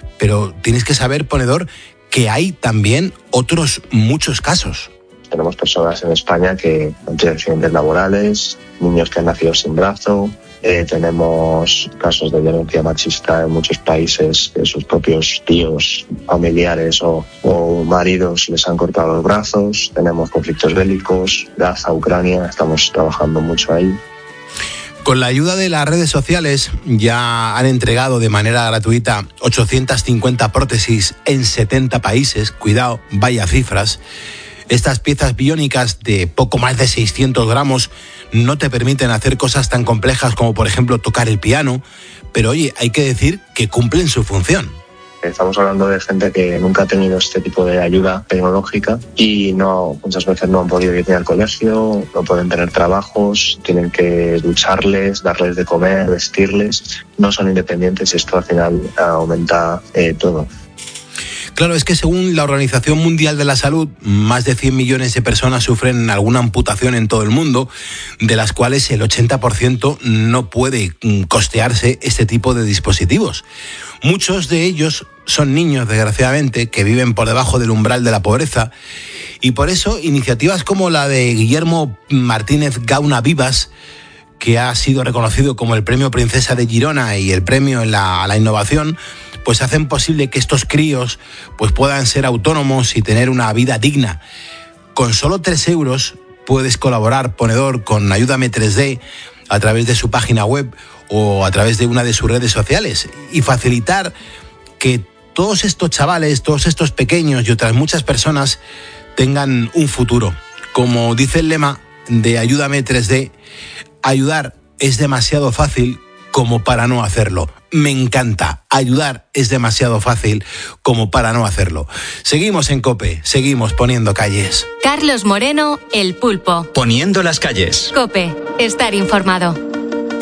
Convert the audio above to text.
Pero tienes que saber, ponedor, que hay también otros muchos casos. Tenemos personas en España que han tenido accidentes laborales, niños que han nacido sin brazo. Tenemos casos de violencia machista en muchos países, que sus propios tíos, familiares o maridos les han cortado los brazos. Tenemos conflictos bélicos, Gaza, Ucrania, estamos trabajando mucho ahí. Con la ayuda de las redes sociales ya han entregado de manera gratuita 850 prótesis en 70 países. Cuidado, vaya cifras. Estas piezas biónicas de poco más de 600 gramos no te permiten hacer cosas tan complejas como, por ejemplo, tocar el piano, pero oye, hay que decir que cumplen su función. Estamos hablando de gente que nunca ha tenido este tipo de ayuda tecnológica y muchas veces no han podido ir ni al colegio, no pueden tener trabajos, tienen que ducharles, darles de comer, vestirles, no son independientes y esto al final aumenta todo. Claro, es que según la Organización Mundial de la Salud, más de 100 millones de personas sufren alguna amputación en todo el mundo, de las cuales el 80% no puede costearse este tipo de dispositivos. Muchos de ellos son niños, desgraciadamente, que viven por debajo del umbral de la pobreza, y por eso iniciativas como la de Guillermo Martínez Gauna Vivas, que ha sido reconocido como el Premio Princesa de Girona y el Premio a la Innovación, pues hacen posible que estos críos pues puedan ser autónomos y tener una vida digna. Con solo 3 euros puedes colaborar, ponedor, con Ayúdame 3D a través de su página web o a través de una de sus redes sociales y facilitar que todos estos chavales, todos estos pequeños y otras muchas personas tengan un futuro. Como dice el lema de Ayúdame 3D, ayudar es demasiado fácil como para no hacerlo. Me encanta. Ayudar es demasiado fácil como para no hacerlo. Seguimos en COPE, seguimos poniendo calles. Carlos Moreno, El Pulpo. Poniendo las calles. COPE, estar informado.